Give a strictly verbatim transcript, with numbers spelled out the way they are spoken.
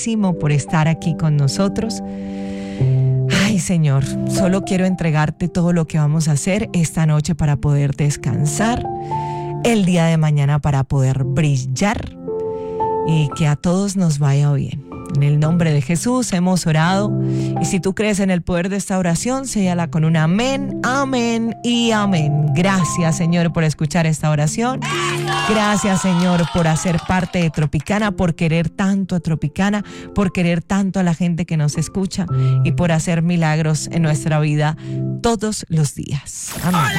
por estar aquí con nosotros. Ay, Señor, solo quiero entregarte todo lo que vamos a hacer esta noche para poder descansar, el día de mañana para poder brillar y que a todos nos vaya bien. En el nombre de Jesús hemos orado, y si tú crees en el poder de esta oración, séllala con un amén, amén y amén. Gracias, Señor, por escuchar esta oración. Gracias, Señor, por hacer parte de Tropicana, por querer tanto a Tropicana, por querer tanto a la gente que nos escucha y por hacer milagros en nuestra vida todos los días. Amén.